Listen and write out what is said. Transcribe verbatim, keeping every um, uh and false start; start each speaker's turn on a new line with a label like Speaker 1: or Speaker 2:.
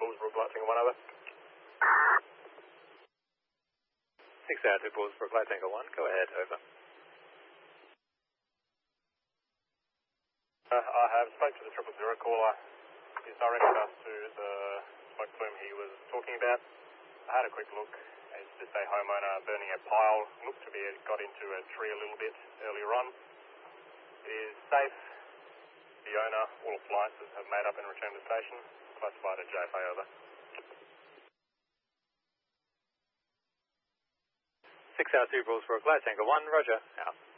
Speaker 1: Bulls for Flight Tango one over.
Speaker 2: six hour two Bulls for Flight Tango one, go ahead, over.
Speaker 1: Uh, I have spoke to the triple zero caller. He's directed us to the smoke plume he was talking about. I had a quick look. It's just a homeowner burning a pile. Looked to be it got into a tree a little bit earlier on. It is safe. The owner, all flights have made up and returned to station. Classified at J F A, over.
Speaker 2: six hour two Bulls for Flight Tango one, roger, out.